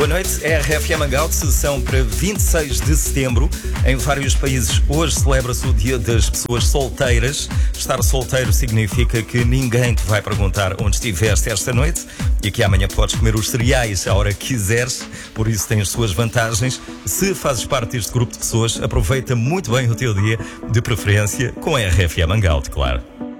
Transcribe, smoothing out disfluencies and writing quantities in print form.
Boa noite, RFM Hangout, sessão para 26 de setembro. Em vários países hoje celebra-se o Dia das Pessoas Solteiras. Estar solteiro significa que ninguém te vai perguntar onde estiveste esta noite e que amanhã podes comer os cereais à hora que quiseres, por isso tem as suas vantagens. Se fazes parte deste grupo de pessoas, aproveita muito bem o teu dia, de preferência com a RFM Hangout, claro.